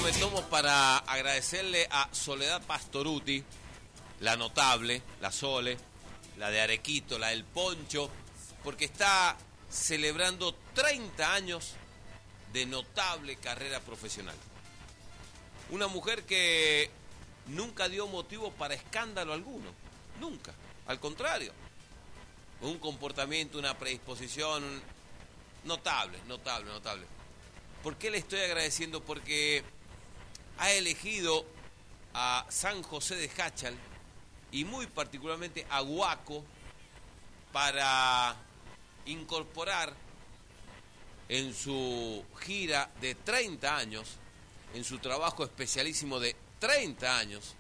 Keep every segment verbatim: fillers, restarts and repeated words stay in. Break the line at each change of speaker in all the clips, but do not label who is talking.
me tomo para agradecerle a Soledad Pastoruti, la notable, la Sole, la de Arequito, la del Poncho, porque está celebrando treinta años de notable carrera profesional. Una mujer que nunca dio motivo para escándalo alguno, nunca, al contrario. Un comportamiento, una predisposición un... notable, notable, notable. ¿Por qué le estoy agradeciendo? Porque ha elegido a San José de Jáchal y muy particularmente a Huaco para incorporar en su gira de treinta años, en su trabajo especialísimo de treinta años,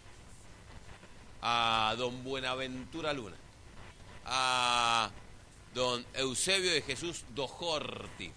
a don Buenaventura Luna, a don Eusebio de Jesús Dojorti.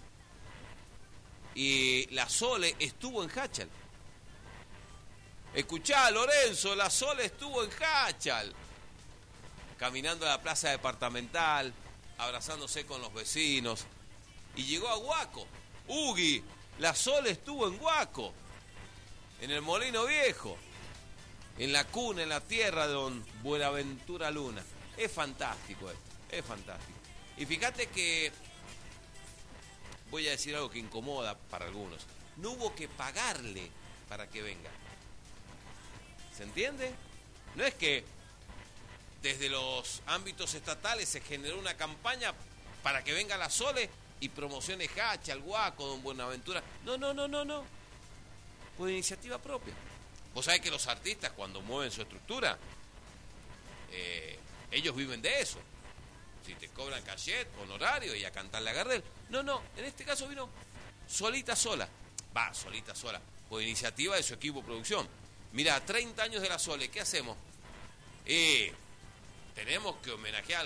Y la Sole estuvo en Jáchal. Escuchá, Lorenzo, la Sole estuvo en Jáchal, caminando a la plaza departamental, abrazándose con los vecinos, y llegó a Huaco. Ugi, la Sole estuvo en Huaco, en el Molino Viejo, en la cuna, en la tierra de don Buenaventura Luna. Es fantástico esto, es fantástico. Y fíjate que, voy a decir algo que incomoda para algunos, no hubo que pagarle para que venga. ¿Se entiende? No es que desde los ámbitos estatales se generó una campaña para que venga la Sole y promocione Jáchal, Huaco, don Buenaventura. No, no, no, no, no. Por iniciativa propia. Vos sabés que los artistas cuando mueven su estructura, eh, ellos viven de eso. Si te cobran cachet, honorario y a cantarle a Gardel. No, no, en este caso vino solita sola. Va, solita sola. Por iniciativa de su equipo de producción. Mirá, treinta años de la Sole, ¿qué hacemos? Eh, tenemos que homenajear